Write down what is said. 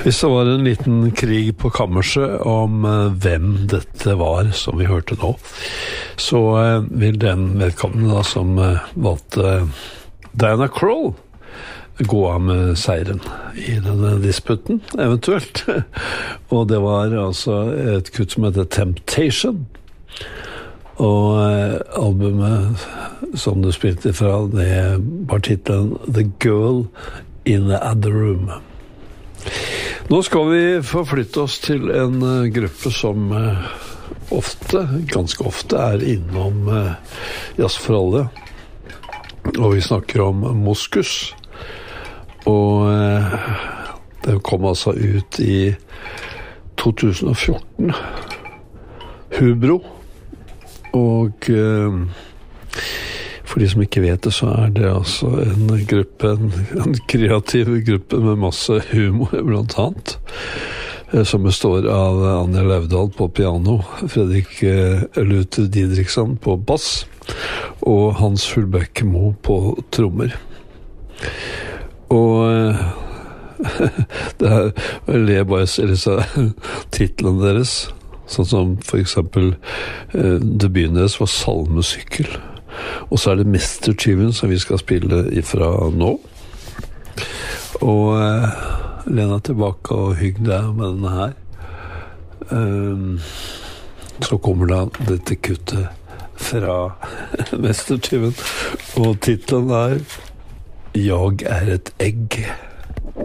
Hvis det var en liten krig på kammerset om hvem dette var som vi hørte nå, så vil den vedkommende da, som valgte Diana Krall gå av med seieren i denne disputen, eventuelt. Og det var altså et kutt som heter Temptation. Og albumet som du spilte fra, det var titelen The Girl in the Other Room. Nå skal vi forflytte oss til en gruppe som ganske ofte er innom Jazz for alle. Og vi snakker om Moskus. Og det kom altså ut i 2014. Hubro. Og for de som ikke vet det, så er det altså en gruppe, en kreativ gruppe med masse humor blant annet, som består av Anja Laudal på piano, Fredrik Luther Didriksson på bass og Hans Fullbæk Mo på trommer. Og det ler bare titlen deres, sånn som for eksempel debuten deres var Salmesykkel. Og så er det Mr. Chiven som vi skal spille ifra nå. Og Lena tilbake og hygg deg med denne her. Så kommer da dette kuttet fra Mr. Chiven. Og titlen er Jeg er et egg.